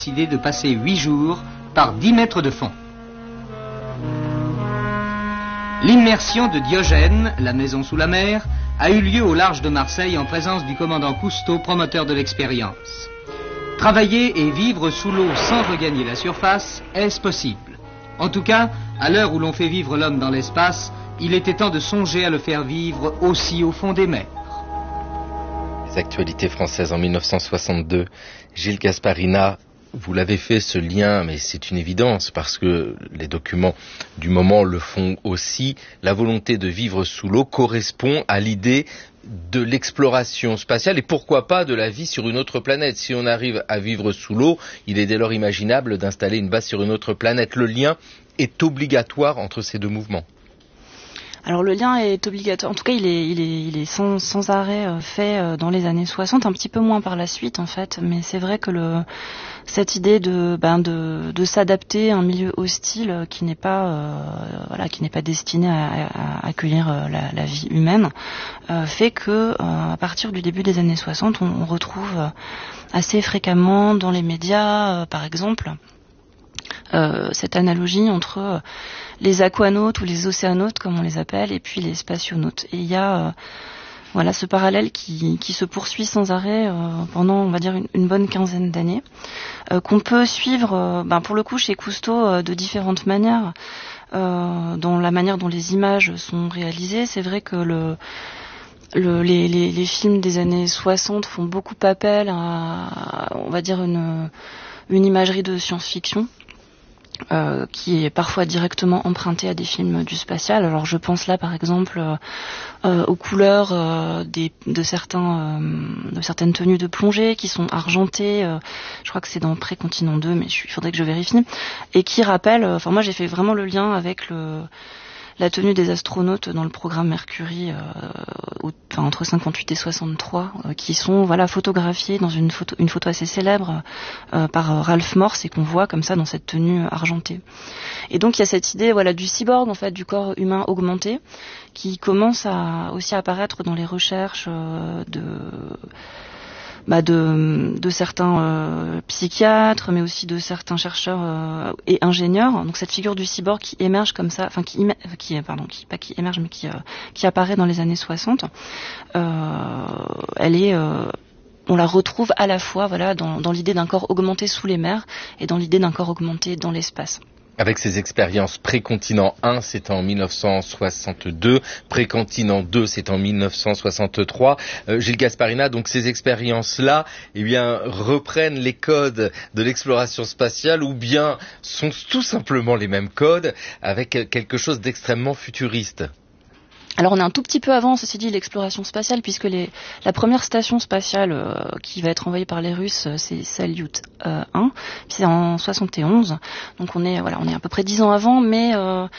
Décidé de passer 8 jours par 10 mètres de fond. L'immersion de Diogène, la maison sous la mer, a eu lieu au large de Marseille en présence du commandant Cousteau, promoteur de l'expérience. Travailler et vivre sous l'eau sans regagner la surface, est-ce possible? En tout cas, à l'heure où l'on fait vivre l'homme dans l'espace, il était temps de songer à le faire vivre aussi au fond des mers. Les actualités françaises en 1962, Gilles Gasparina. Vous l'avez fait ce lien, mais c'est une évidence parce que les documents du moment le font aussi. La volonté de vivre sous l'eau correspond à l'idée de l'exploration spatiale et pourquoi pas de la vie sur une autre planète. Si on arrive à vivre sous l'eau, il est dès lors imaginable d'installer une base sur une autre planète. Le lien est obligatoire entre ces deux mouvements. Alors le lien est obligatoire, en tout cas il est sans arrêt fait dans les années 60, un petit peu moins par la suite en fait, mais c'est vrai que cette idée de s'adapter à un milieu hostile qui n'est pas destiné à accueillir la vie humaine fait que à partir du début des années 60 on retrouve assez fréquemment dans les médias par exemple cette analogie entre les aquanautes ou les océanautes comme on les appelle et puis les spationautes. Et il y a ce parallèle qui se poursuit sans arrêt pendant on va dire une bonne quinzaine d'années qu'on peut suivre pour le coup chez Cousteau de différentes manières dans la manière dont les images sont réalisées. C'est vrai que les films des années 60 font beaucoup appel à on va dire une imagerie de science-fiction qui est parfois directement emprunté à des films du spatial. Alors je pense là par exemple aux couleurs de certaines tenues de plongée qui sont argentées, je crois que c'est dans Précontinent 2 mais il faudrait que je vérifie, et qui rappellent, moi j'ai fait vraiment le lien avec la tenue des astronautes dans le programme Mercury entre 58 et 63 qui sont photographiés dans une photo assez célèbre par Ralph Morse et qu'on voit comme ça dans cette tenue argentée. Et donc il y a cette idée du cyborg en fait, du corps humain augmenté qui commence à aussi apparaître dans les recherches de certains psychiatres, mais aussi de certains chercheurs et ingénieurs. Donc cette figure du cyborg qui émerge comme ça, qui apparaît dans les années 60, elle est on la retrouve à la fois dans l'idée d'un corps augmenté sous les mers et dans l'idée d'un corps augmenté dans l'espace. Avec ces expériences, Précontinent 1, c'est en 1962, Précontinent 2, c'est en 1963. Gilles Gasparina, donc ces expériences-là, reprennent les codes de l'exploration spatiale ou bien sont tout simplement les mêmes codes avec quelque chose d'extrêmement futuriste? Alors on est un tout petit peu avant, ceci dit, l'exploration spatiale, puisque la première station spatiale qui va être envoyée par les Russes, c'est Salyut 1, c'est en 71. Donc on est à peu près 10 ans avant, mais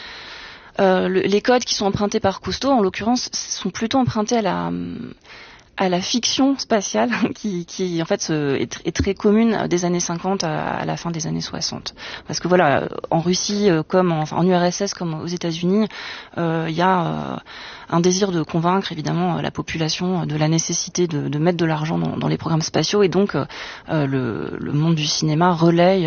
les codes qui sont empruntés par Cousteau, en l'occurrence, sont plutôt empruntés à la fiction spatiale qui en fait est très commune des années 50 à la fin des années 60. Parce que en Russie comme en URSS comme aux États-Unis, il y a un désir de convaincre évidemment la population de la nécessité de mettre de l'argent dans les programmes spatiaux, et donc le monde du cinéma relaye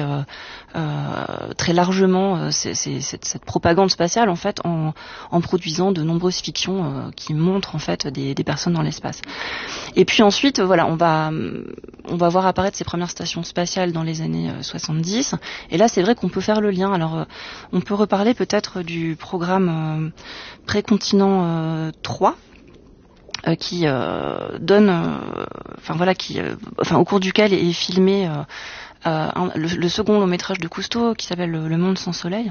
très largement cette propagande spatiale en fait en produisant de nombreuses fictions qui montrent en fait des personnes dans l'espace. Et puis ensuite on va voir apparaître ces premières stations spatiales dans les années 70, et là c'est vrai qu'on peut faire le lien. Alors on peut reparler peut-être du programme Précontinent 3 qui donne au cours duquel est filmé le second long métrage de Cousteau qui s'appelle Le Monde sans soleil,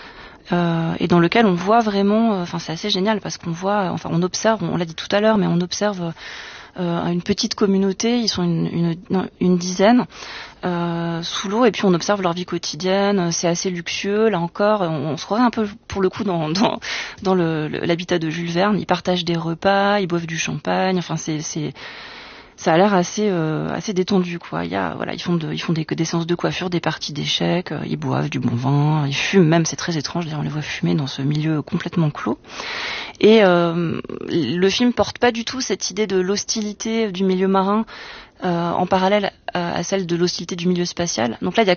et dans lequel on voit vraiment, c'est assez génial parce qu'on voit, on observe, on l'a dit tout à l'heure, mais on observe une petite communauté, ils sont une dizaine sous l'eau, et puis on observe leur vie quotidienne. C'est assez luxueux, là encore, on se croirait un peu pour le coup dans l'habitat de Jules Verne. Ils partagent des repas, ils boivent du champagne, ça a l'air assez détendu quoi. Ils font des séances de coiffure, des parties d'échecs, ils boivent du bon vin, ils fument même, c'est très étrange d'ailleurs, on les voit fumer dans ce milieu complètement clos. Et le film porte pas du tout cette idée de l'hostilité du milieu marin en parallèle à celle de l'hostilité du milieu spatial. Donc là, il y a